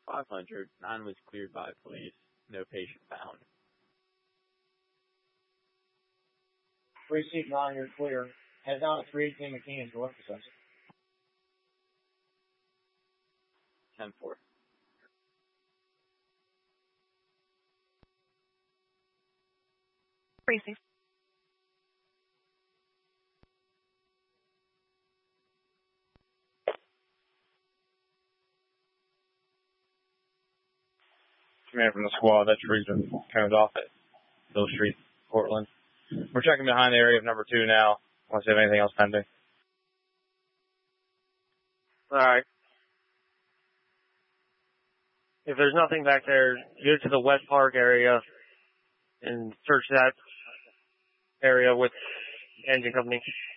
500. 9 was cleared by police. No patient found. Precinct 9, you're clear. Head down to 318 McKean to look for us. 10-4. Precinct. Command from the squad, that's Region Cones off at Bill Street, Portland. We're checking behind the area of number 2 now. Want to see if anything else pending. Alright. If there's nothing back there, go to the West Park area and search that area with engine company.